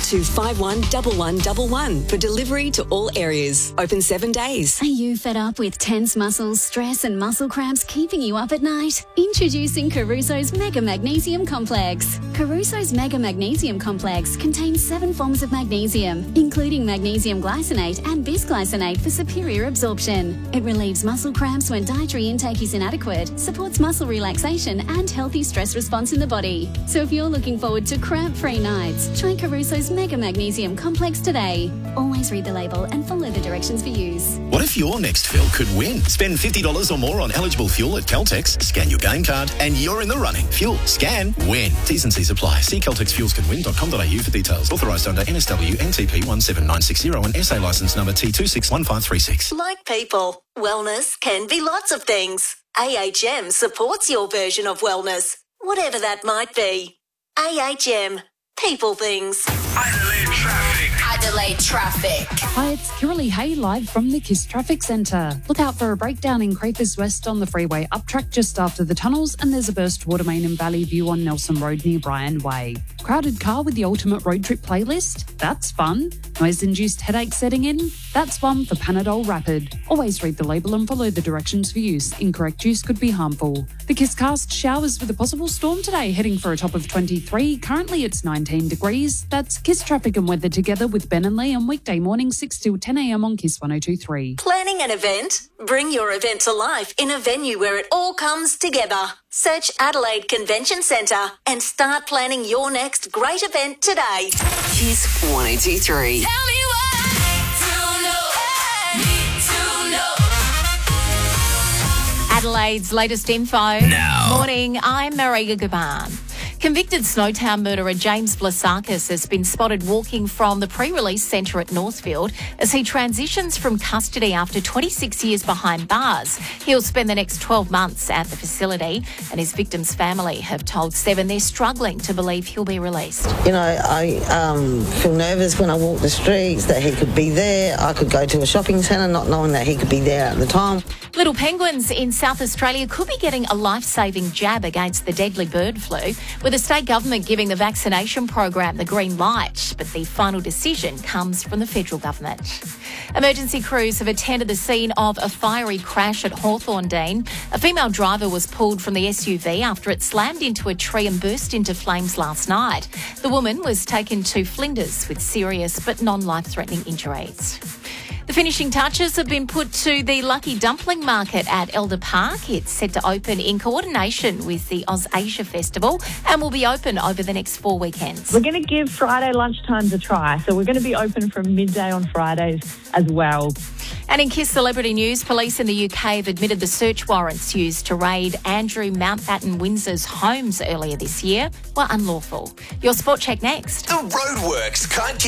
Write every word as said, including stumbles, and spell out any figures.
to five one one one one one for delivery to all areas. Open seven days. Are you fed up with tense muscles, stress and muscle cramps keeping you up at night? Introducing Caruso's Mega Magnesium Complex. Caruso's Mega Magnesium Complex contains seven forms of magnesium, including magnesium glycinate and bisglycinate for superior absorption. It relieves muscle cramps when dietary intake is inadequate, supports muscle relaxation and healthy stress response in the body. So if you're looking forward to cramp-free nights, try Caruso's Mega Magnesium Complex today. Always read the label and follow the directions for use. What if your next fill could win? Spend fifty dollars or more on eligible fuel at Caltex, scan your game card, and you're in the running. Fuel, scan, win. T's and C's apply. See caltex fuels can win dot com dot a u for details. Authorised under N S W N T P one seven nine six zero and S A licence number T two six one five three six. Like people, wellness can be lots of things. A H M supports your version of wellness, whatever that might be. A H M. People things. Adelaide traffic. Adelaide traffic. Hi, it's Kiralee Hay live from the KISS Traffic Centre. Look out for a breakdown in Creepers West on the freeway uptrack just after the tunnels, and there's a burst water main in Valley View on Nelson Road near Bryan Way. Crowded car with the ultimate road trip playlist? That's fun. Noise-induced headache setting in? That's one for Panadol Rapid. Always read the label and follow the directions for use. Incorrect use could be harmful. The KISS cast showers with a possible storm today, heading for a top of twenty-three. Currently it's nineteen degrees. That's KISS traffic and weather together with Ben and Lee on weekday morning six till ten a m on KISS one oh two three. Planning an event? Bring your event to life in a venue where it all comes together. Search Adelaide Convention Centre and start planning your next great event today. KISS one oh two three. Tell me why. To know, need to know. Adelaide's latest info. Now. Morning, I'm Mariga Gaban. Convicted Snowtown murderer James Blasakis has been spotted walking from the pre-release centre at Northfield as he transitions from custody after twenty-six years behind bars. He'll spend the next twelve months at the facility, and his victim's family have told Seven they're struggling to believe he'll be released. You know, I um, feel nervous when I walk the streets that he could be there. I could go to a shopping centre not knowing that he could be there at the time. Little penguins in South Australia could be getting a life-saving jab against the deadly bird flu, with the state government giving the vaccination program the green light, but the final decision comes from the federal government. Emergency crews have attended the scene of a fiery crash at Hawthorndean. A female driver was pulled from the S U V after it slammed into a tree and burst into flames last night. The woman was taken to Flinders with serious but non-life-threatening injuries. The finishing touches have been put to the Lucky Dumpling Market at Elder Park. It's set to open in coordination with the AusAsia Festival and will be open over the next four weekends. We're going to give Friday lunchtimes a try, so we're going to be open from midday on Fridays as well. And in KISS Celebrity News, police in the U K have admitted the search warrants used to raid Andrew Mountbatten Windsor's homes earlier this year were unlawful. Your Sport Check next. The roadworks can't keep